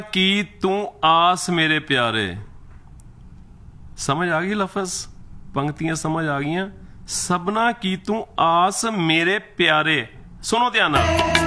की तू आस मेरे प्यारे। समझ आ गई लफज, पंक्तियां समझ आ गई। सबना की तू आस मेरे प्यारे। सुनो ध्यान नाल।